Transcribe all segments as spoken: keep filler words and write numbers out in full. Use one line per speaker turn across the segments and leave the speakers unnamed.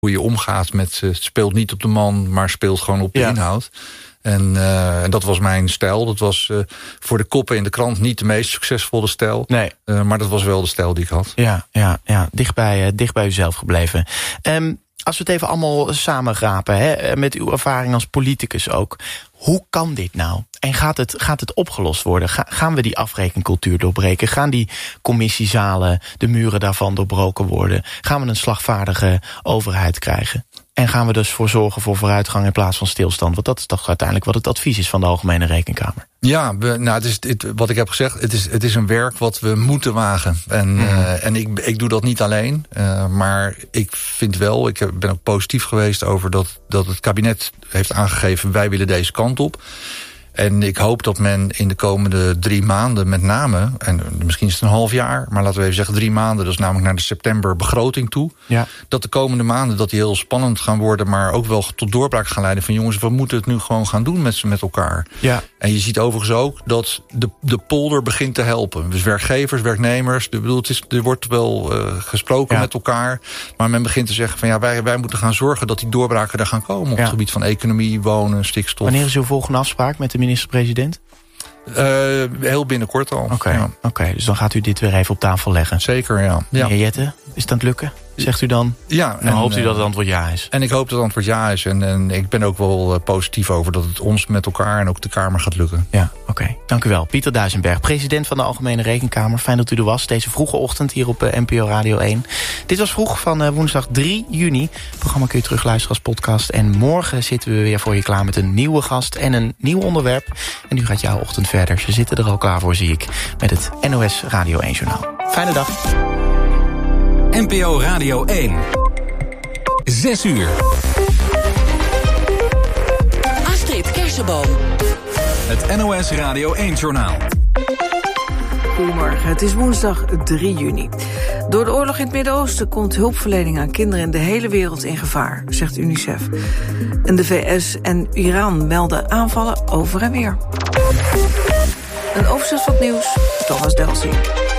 hoe je omgaat met... Uh, speelt niet op de man, maar speelt gewoon op de ja. inhoud. En uh, dat was mijn stijl. Dat was uh, voor de koppen in de krant niet de meest succesvolle stijl. Nee. Uh, maar dat was wel de stijl die ik had.
Ja, ja, ja. Dicht bij, uh, dicht bij uzelf gebleven. Um, als we het even allemaal samenrapen, hè, met uw ervaring als politicus ook. Hoe kan dit nou? En gaat het, gaat het opgelost worden? Ga, gaan we die afrekencultuur doorbreken? Gaan die commissiezalen, de muren daarvan doorbroken worden? Gaan we een slagvaardige overheid krijgen? En gaan we dus voor zorgen voor vooruitgang in plaats van stilstand? Want dat is toch uiteindelijk wat het advies is van de Algemene Rekenkamer.
Ja, we, nou, het is, het, wat ik heb gezegd, het is, het is een werk wat we moeten wagen. En, mm. uh, en ik, ik doe dat niet alleen. Uh, maar ik vind wel, ik ben ook positief geweest over dat, dat het kabinet heeft aangegeven, wij willen deze kant op. En ik hoop dat men in de komende drie maanden met name... en misschien is het een half jaar, maar laten we even zeggen drie maanden... dat is namelijk naar de september begroting toe... Ja. dat de komende maanden dat die heel spannend gaan worden... maar ook wel tot doorbraak gaan leiden van... jongens, we moeten het nu gewoon gaan doen met, met elkaar. Ja. En je ziet overigens ook dat de, de polder begint te helpen. Dus werkgevers, werknemers, de, bedoel, het is, er wordt wel uh, gesproken ja. met elkaar... maar men begint te zeggen van ja, wij, wij moeten gaan zorgen... dat die doorbraken er gaan komen op ja. het gebied van economie, wonen, stikstof.
Wanneer is uw volgende afspraak met de minister-president?
Uh, heel binnenkort al.
Oké, okay, ja. okay, dus dan gaat u dit weer even op tafel leggen.
Zeker, ja. ja.
Meneer Jette, is het aan het lukken? Zegt u dan?
Ja.
En dan hoopt u dat het antwoord ja is?
En ik hoop dat het antwoord ja is. En, en ik ben ook wel uh, positief over dat het ons met elkaar... en ook de Kamer gaat lukken.
Ja, oké. Okay. Dank u wel. Pieter Duisenberg, president van de Algemene Rekenkamer. Fijn dat u er was, deze vroege ochtend hier op uh, N P O Radio één. Dit was Vroeg van uh, woensdag drie juni. Het programma kun je terugluisteren als podcast. En morgen zitten we weer voor je klaar met een nieuwe gast... en een nieuw onderwerp. En nu gaat jouw ochtend verder. Ze zitten er al klaar voor, zie ik. Met het N O S Radio één Journaal. Fijne dag.
N P O Radio één. Zes uur.
Astrid Kersenboom.
Het N O S Radio één Journaal.
Goedemorgen, het is woensdag drie juni. Door de oorlog in het Midden-Oosten komt hulpverlening aan kinderen in de hele wereld in gevaar, zegt UNICEF. En de V S en Iran melden aanvallen over en weer. Een overzicht van het nieuws, Thomas Delsing.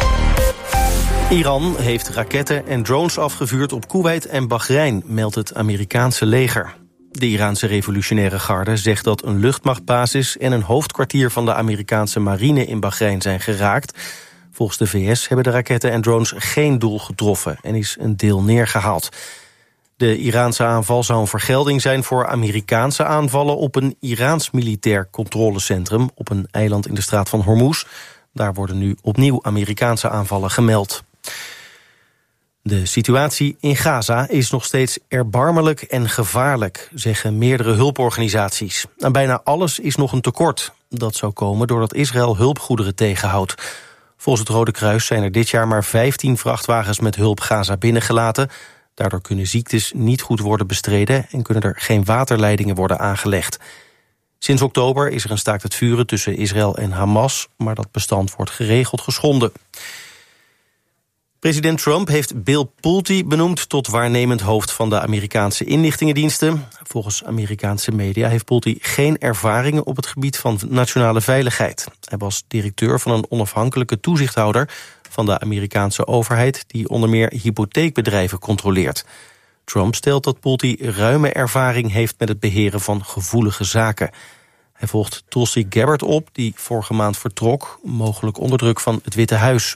Iran heeft raketten en drones afgevuurd op Koeweit en Bahrein, meldt het Amerikaanse leger. De Iraanse revolutionaire garde zegt dat een luchtmachtbasis en een hoofdkwartier van de Amerikaanse marine in Bahrein zijn geraakt. Volgens de V S hebben de raketten en drones geen doel getroffen en is een deel neergehaald. De Iraanse aanval zou een vergelding zijn voor Amerikaanse aanvallen op een Iraans militair controlecentrum op een eiland in de straat van Hormuz. Daar worden nu opnieuw Amerikaanse aanvallen gemeld. De situatie in Gaza is nog steeds erbarmelijk en gevaarlijk, zeggen meerdere hulporganisaties. En bijna alles is nog een tekort. Dat zou komen doordat Israël hulpgoederen tegenhoudt. Volgens het Rode Kruis zijn er dit jaar maar vijftien vrachtwagens met hulp Gaza binnengelaten. Daardoor kunnen ziektes niet goed worden bestreden en kunnen er geen waterleidingen worden aangelegd. Sinds oktober is er een staakt het vuren tussen Israël en Hamas, maar dat bestand wordt geregeld geschonden. President Trump heeft Bill Pulte benoemd tot waarnemend hoofd van de Amerikaanse inlichtingendiensten. Volgens Amerikaanse media heeft Pulte geen ervaringen op het gebied van nationale veiligheid. Hij was directeur van een onafhankelijke toezichthouder van de Amerikaanse overheid die onder meer hypotheekbedrijven controleert. Trump stelt dat Pulte ruime ervaring heeft met het beheren van gevoelige zaken. Hij volgt Tulsi Gabbard op, die vorige maand vertrok, mogelijk onder druk van het Witte Huis.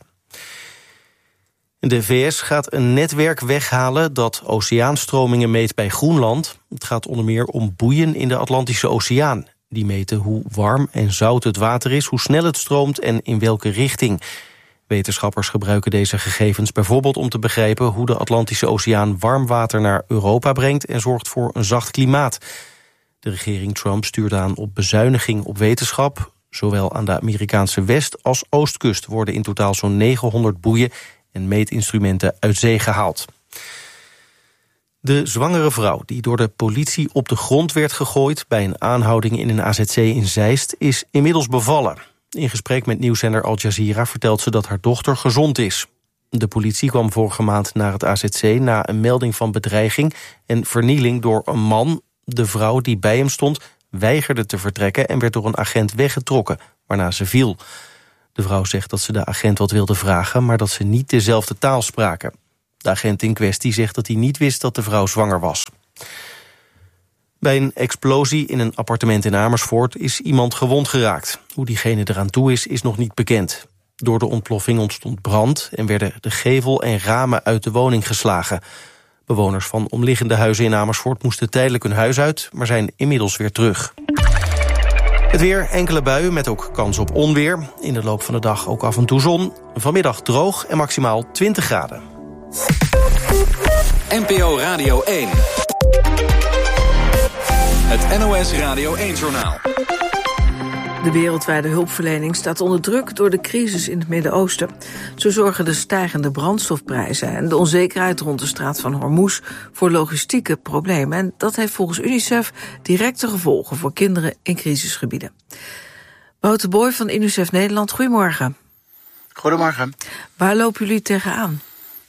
De V S gaat een netwerk weghalen dat oceaanstromingen meet bij Groenland. Het gaat onder meer om boeien in de Atlantische Oceaan. Die meten hoe warm en zout het water is, hoe snel het stroomt en in welke richting. Wetenschappers gebruiken deze gegevens bijvoorbeeld om te begrijpen hoe de Atlantische Oceaan warm water naar Europa brengt en zorgt voor een zacht klimaat. De regering Trump stuurde aan op bezuiniging op wetenschap. Zowel aan de Amerikaanse west- als oostkust worden in totaal zo'n negenhonderd boeien en meetinstrumenten uit zee gehaald. De zwangere vrouw die door de politie op de grond werd gegooid bij een aanhouding in een A Z C in Zeist is inmiddels bevallen. In gesprek met nieuwszender Al Jazeera vertelt ze dat haar dochter gezond is. De politie kwam vorige maand naar het A Z C na een melding van bedreiging en vernieling door een man. De vrouw die bij hem stond weigerde te vertrekken en werd door een agent weggetrokken, waarna ze viel. De vrouw zegt dat ze de agent wat wilde vragen, maar dat ze niet dezelfde taal spraken. De agent in kwestie zegt dat hij niet wist dat de vrouw zwanger was. Bij een explosie in een appartement in Amersfoort is iemand gewond geraakt. Hoe diegene eraan toe is, is nog niet bekend. Door de ontploffing ontstond brand en werden de gevel en ramen uit de woning geslagen. Bewoners van omliggende huizen in Amersfoort moesten tijdelijk hun huis uit, maar zijn inmiddels weer terug. Het weer, enkele buien met ook kans op onweer. In de loop van de dag ook af en toe zon. Vanmiddag droog en maximaal twintig graden.
N P O Radio één. Het N O S Radio één-journaal.
De wereldwijde hulpverlening staat onder druk door de crisis in het Midden-Oosten. Zo zorgen de stijgende brandstofprijzen en de onzekerheid rond de straat van Hormuz voor logistieke problemen. En dat heeft volgens UNICEF directe gevolgen voor kinderen in crisisgebieden. Wouter Boy van UNICEF Nederland, goedemorgen.
Goedemorgen.
Waar lopen jullie tegenaan?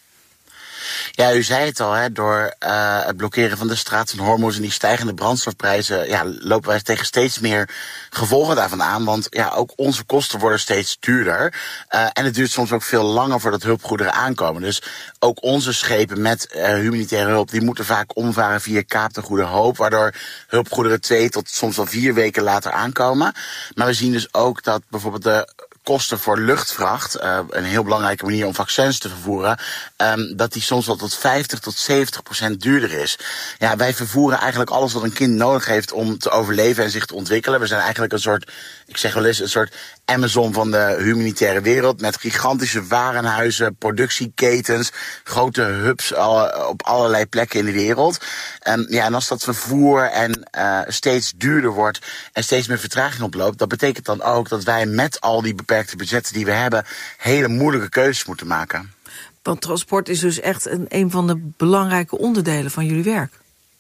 Ja, u zei het al, hè, door uh, het blokkeren van de straat van Hormuz en die stijgende brandstofprijzen, ja, lopen wij tegen steeds meer gevolgen daarvan aan. Want ja, ook onze kosten worden steeds duurder. Uh, en het duurt soms ook veel langer voordat hulpgoederen aankomen. Dus ook onze schepen met uh, humanitaire hulp, die moeten vaak omvaren via Kaap de Goede Hoop, waardoor hulpgoederen twee tot soms wel vier weken later aankomen. Maar we zien dus ook dat bijvoorbeeld de kosten voor luchtvracht, uh, een heel belangrijke manier om vaccins te vervoeren, um, dat die soms wel tot vijftig tot zeventig procent duurder is. Ja, wij vervoeren eigenlijk alles wat een kind nodig heeft om te overleven en zich te ontwikkelen. We zijn eigenlijk een soort, ik zeg wel eens, een soort Amazon van de humanitaire wereld, met gigantische warenhuizen, productieketens, grote hubs al, op allerlei plekken in de wereld. Um, ja, en als dat vervoer en uh, steeds duurder wordt en steeds meer vertraging oploopt, dat betekent dan ook dat wij met al die beperkte budgetten die we hebben hele moeilijke keuzes moeten maken.
Want transport is dus echt een, een van de belangrijke onderdelen van jullie werk.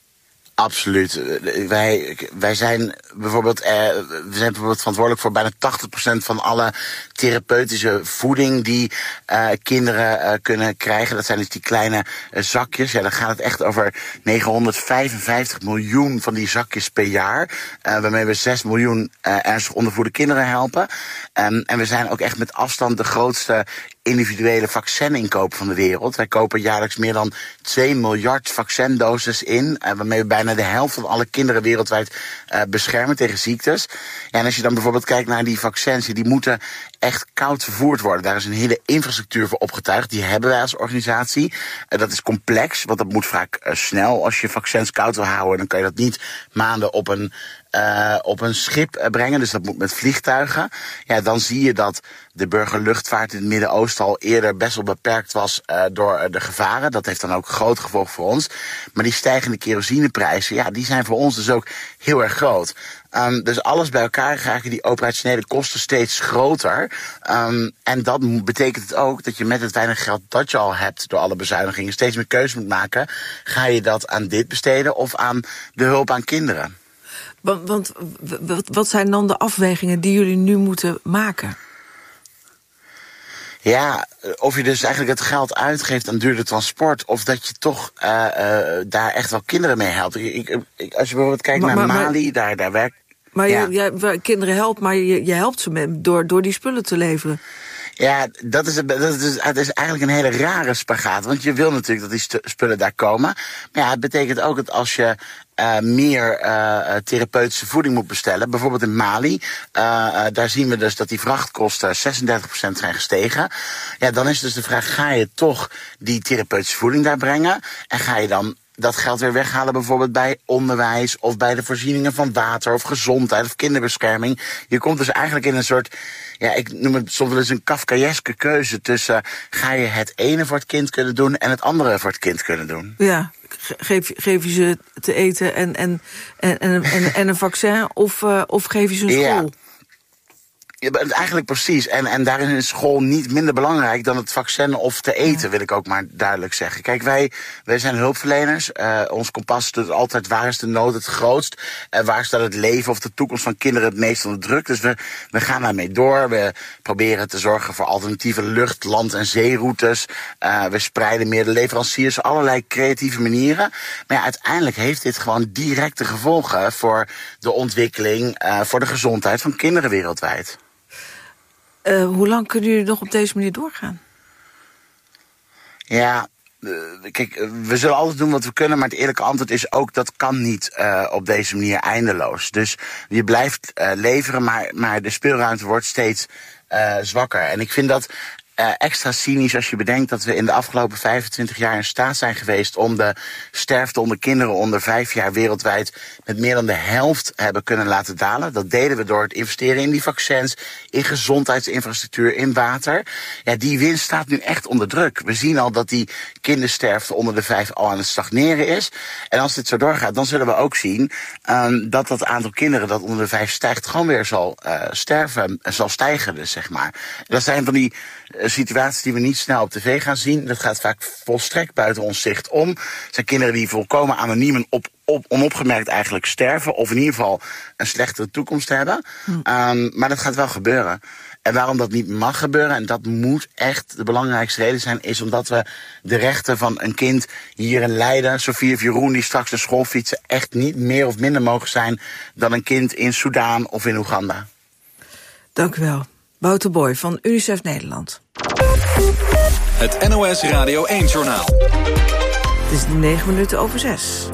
Absoluut. Wij, wij zijn bijvoorbeeld, eh, we zijn bijvoorbeeld verantwoordelijk voor bijna tachtig procent van alle therapeutische voeding die uh, kinderen uh, kunnen krijgen. Dat zijn dus die kleine uh, zakjes. Ja, dan gaat het echt over negenhonderdvijfenvijftig miljoen van die zakjes per jaar. Uh, waarmee we zes miljoen uh, ernstig ondervoede kinderen helpen. Um, en we zijn ook echt met afstand de grootste individuele vaccininkoop van de wereld. Wij kopen jaarlijks meer dan twee miljard vaccindoses in, uh, waarmee we bijna de helft van alle kinderen wereldwijd uh, beschermen tegen ziektes. Ja, en als je dan bijvoorbeeld kijkt naar die vaccins, die moeten echt koud vervoerd worden. Daar is een hele infrastructuur voor opgetuigd. Die hebben wij als organisatie. Uh, dat is complex, want dat moet vaak uh, snel. Als je vaccins koud wil houden, dan kan je dat niet maanden op een Uh, op een schip uh, brengen, dus dat moet met vliegtuigen. Ja, dan zie je dat de burgerluchtvaart in het Midden-Oosten al eerder best wel beperkt was uh, door uh, de gevaren. Dat heeft dan ook groot gevolg voor ons. Maar die stijgende kerosineprijzen, ja, die zijn voor ons dus ook heel erg groot. Um, dus alles bij elkaar krijgen die operationele kosten steeds groter. Um, en dat betekent het ook dat je met het weinig geld dat je al hebt door alle bezuinigingen steeds meer keuze moet maken. Ga je dat aan dit besteden of aan de hulp aan kinderen?
Want, want wat zijn dan de afwegingen die jullie nu moeten maken?
Ja, of je dus eigenlijk het geld uitgeeft aan duurder transport, of dat je toch uh, uh, daar echt wel kinderen mee helpt. Ik, ik, als je bijvoorbeeld kijkt maar, naar maar, Mali, maar, daar, daar werkt.
Maar ja. je, je, kinderen helpt, maar je, je helpt ze met, door, door die spullen te leveren.
Ja, dat is, dat is, het is eigenlijk een hele rare spagaat. Want je wil natuurlijk dat die spullen daar komen. Maar ja, het betekent ook dat als je uh, meer uh, therapeutische voeding moet bestellen, bijvoorbeeld in Mali, uh, uh, daar zien we dus dat die vrachtkosten zesendertig procent zijn gestegen. Ja, dan is dus de vraag, ga je toch die therapeutische voeding daar brengen? En ga je dan dat geld weer weghalen bijvoorbeeld bij onderwijs of bij de voorzieningen van water of gezondheid of kinderbescherming? Je komt dus eigenlijk in een soort, ja, ik noem het soms wel eens een Kafkaeske keuze tussen uh, ga je het ene voor het kind kunnen doen en het andere voor het kind kunnen doen.
Ja, geef, geef je ze te eten en, en, en, en, en, en een vaccin of, uh, of geef je ze een school?
Ja. Ja, eigenlijk precies. En, en daarin is school niet minder belangrijk dan het vaccin of te eten, ja. Wil ik ook maar duidelijk zeggen. Kijk, wij, wij zijn hulpverleners. Uh, ons kompas doet altijd waar is de nood het grootst. En uh, waar staat het leven of de toekomst van kinderen het meest onder druk. Dus we, we gaan daarmee door. We proberen te zorgen voor alternatieve lucht, land- en zeeroutes. Uh, we spreiden meer de leveranciers, allerlei creatieve manieren. Maar ja, uiteindelijk heeft dit gewoon directe gevolgen voor de ontwikkeling, uh, voor de gezondheid van kinderen wereldwijd.
Uh, hoe lang kunnen jullie nog op deze manier doorgaan?
Ja, Uh, kijk, we zullen alles doen wat we kunnen, maar het eerlijke antwoord is ook, dat kan niet uh, op deze manier eindeloos. Dus je blijft uh, leveren, maar, maar de speelruimte wordt steeds uh, zwakker. En ik vind dat Uh, extra cynisch als je bedenkt dat we in de afgelopen vijfentwintig jaar in staat zijn geweest om de sterfte onder kinderen onder vijf jaar wereldwijd met meer dan de helft hebben kunnen laten dalen. Dat deden we door het investeren in die vaccins, in gezondheidsinfrastructuur, in water. Ja, die winst staat nu echt onder druk. We zien al dat die kindersterfte onder de vijf al aan het stagneren is. En als dit zo doorgaat, dan zullen we ook zien um, dat dat aantal kinderen dat onder de vijf stijgt gewoon weer zal uh, sterven, zal stijgen dus, zeg maar. En dat zijn van die situaties die we niet snel op tv gaan zien. Dat gaat vaak volstrekt buiten ons zicht om. Het zijn kinderen die volkomen anoniem en op, op, onopgemerkt eigenlijk sterven, of in ieder geval een slechtere toekomst hebben. Hm. Um, maar dat gaat wel gebeuren. En waarom dat niet mag gebeuren, en dat moet echt de belangrijkste reden zijn, is omdat we de rechten van een kind hier in Leiden, Sofie of Jeroen die straks naar school fietsen, echt niet meer of minder mogen zijn dan een kind in Soudaan of in Oeganda.
Dank u wel. Wouter Boy van UNICEF Nederland.
Het N O S Radio één-journaal.
Het is negen minuten over zes.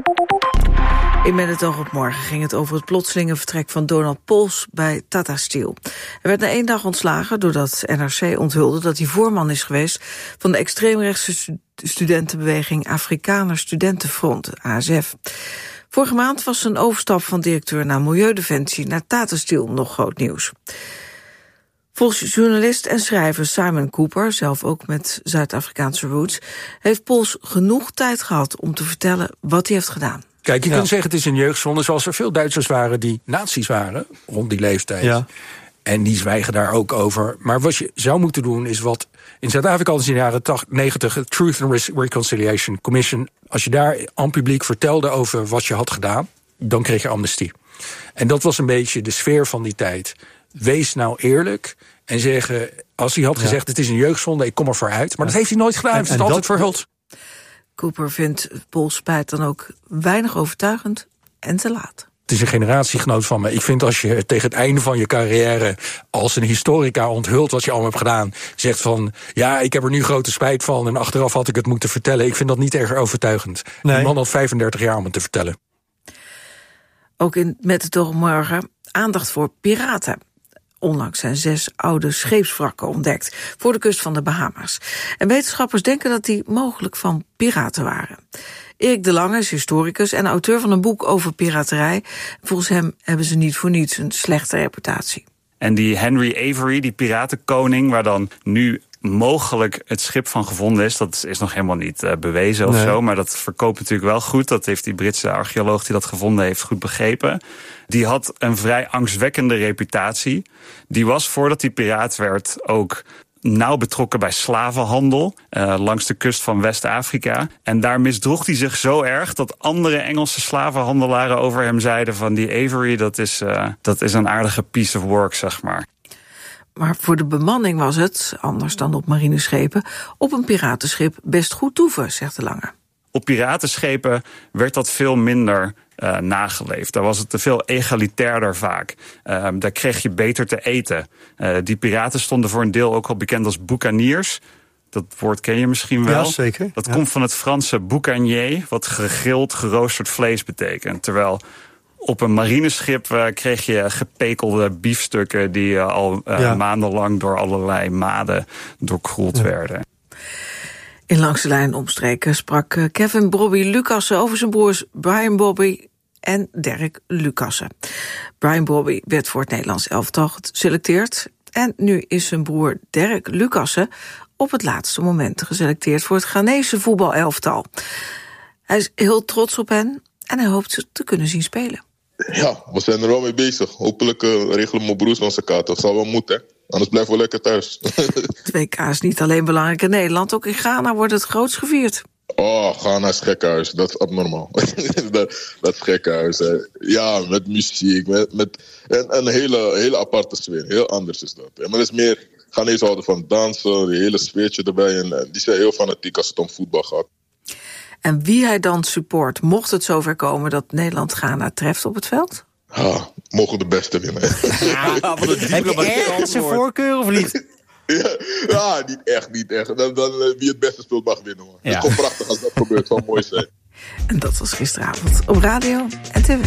In Met het oog op morgen ging het over het plotselinge vertrek van Donald Pols bij Tata Steel. Hij werd na één dag ontslagen doordat N R C onthulde dat hij voorman is geweest van de extreemrechtse studentenbeweging Afrikaner Studentenfront, A S F. Vorige maand was zijn overstap van directeur naar Milieudefensie naar Tata Steel nog groot nieuws. Volgens journalist en schrijver Simon Cooper, zelf ook met Zuid-Afrikaanse roots, heeft Pols genoeg tijd gehad om te vertellen wat hij heeft gedaan.
Kijk, je
ja.
kunt zeggen het is een jeugdzonde, zoals er veel Duitsers waren die nazi's waren rond die leeftijd. Ja. En die zwijgen daar ook over. Maar wat je zou moeten doen is wat in Zuid-Afrika al in de jaren negentig, het Truth and Reconciliation Commission, als je daar aan publiek vertelde over wat je had gedaan, dan kreeg je amnestie. En dat was een beetje de sfeer van die tijd. Wees nou eerlijk en zeggen, als hij had ja. gezegd, het is een jeugdzonde, ik kom er vooruit. Maar dat heeft hij nooit gedaan, hij heeft het altijd verhuld.
Cooper vindt Pols spijt dan ook weinig overtuigend en te laat.
Het is een generatiegenoot van me. Ik vind als je tegen het einde van je carrière als een historica onthult wat je allemaal hebt gedaan, zegt van, ja, ik heb er nu grote spijt van en achteraf had ik het moeten vertellen. Ik vind dat niet erg overtuigend. Nee. Die man had vijfendertig jaar om het te vertellen.
Ook in Met het oog op morgen aandacht voor piraten. Onlangs zijn zes oude scheepswrakken ontdekt voor de kust van de Bahama's. En wetenschappers denken dat die mogelijk van piraten waren. Erik de Lange is historicus en auteur van een boek over piraterij. Volgens hem hebben ze niet voor niets een slechte reputatie.
En die Henry Avery, die piratenkoning, waar dan nu mogelijk het schip van gevonden is, dat is nog helemaal niet uh, bewezen of nee. zo, maar dat verkoopt natuurlijk wel goed. Dat heeft die Britse archeoloog die dat gevonden heeft goed begrepen. Die had een vrij angstwekkende reputatie. Die was, voordat hij piraat werd, ook nauw betrokken bij slavenhandel uh, langs de kust van West-Afrika. En daar misdroeg hij zich zo erg dat andere Engelse slavenhandelaren over hem zeiden van die Avery, dat is, uh, dat is een aardige piece of work, zeg maar.
Maar voor de bemanning was het, anders dan op marineschepen, op een piratenschip best goed toeven, zegt de Lange.
Op piratenschepen werd dat veel minder uh, nageleefd. Daar was het te veel egalitairder vaak. Uh, daar kreeg je beter te eten. Uh, die piraten stonden voor een deel ook al bekend als boucaniers. Dat woord ken je misschien wel.
Ja, zeker.
Dat
ja.
komt van het Franse boucanier, wat gegrild, geroosterd vlees betekent. Terwijl op een marineschip uh, kreeg je gepekelde biefstukken die uh, al uh, ja. maandenlang door allerlei maden doorkroeld ja. werden.
In Langs de Lijn omstreken sprak Kevin Bobby Lucassen over zijn broers Brian Bobby en Derek Lucassen. Brian Bobby werd voor het Nederlands elftal geselecteerd en nu is zijn broer Derek Lucassen op het laatste moment geselecteerd voor het Ghanese voetbalelftal. Hij is heel trots op hen en hij hoopt ze te kunnen zien spelen.
Ja, we zijn er wel mee bezig. Hopelijk uh, regelen mijn broers onze kaart. Dat zal wel moeten, hè? Anders blijven we lekker thuis.
Het W K is niet alleen belangrijk in Nederland, ook in Ghana wordt het groots gevierd.
Oh, Ghana is gekhuis. Dat is abnormaal. dat, dat is gekhuis. Hè. Ja, met muziek, met, met een, een hele, hele aparte sfeer. Heel anders is dat. Maar het is meer, Ghanese houden van dansen, die hele sfeertje erbij. En, en die zijn heel fanatiek als het om voetbal gaat.
En wie hij dan support, mocht het zover komen dat Nederland Ghana treft op het veld?
Ah, mogen de beste winnen.
Ja, heb je ergens een voorkeur of niet?
Ja, ja, niet echt, niet echt. Dan, dan wie het beste speelt mag winnen, man. Ja. Het is gewoon prachtig als dat gebeurt. Het zal mooi zijn.
En dat was gisteravond op radio en tv.